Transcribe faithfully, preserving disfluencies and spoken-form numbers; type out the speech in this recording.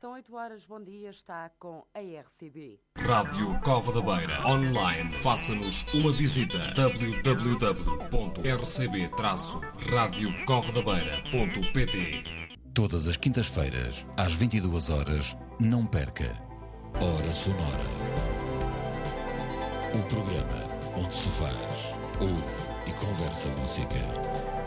São oito horas, bom dia, está com a R C B. Rádio Cova da Beira. Online, faça-nos uma visita. w w w ponto r c b traço radio cova da beira ponto p t. Todas as quintas-feiras, às vinte e duas horas, não perca Hora Sonora. O programa onde se faz, ouve e conversa música.